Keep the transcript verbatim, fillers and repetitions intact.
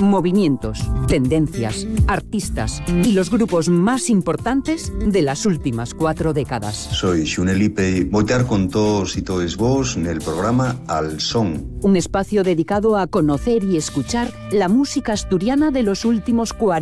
movimientos, tendencias, artistas y los grupos más importantes de las últimas cuatro décadas. Soy Xune Lipe, voltear con todos y todes vos en el programa Al Son. Un espacio dedicado a conocer y escuchar la música asturiana de los últimos cuarenta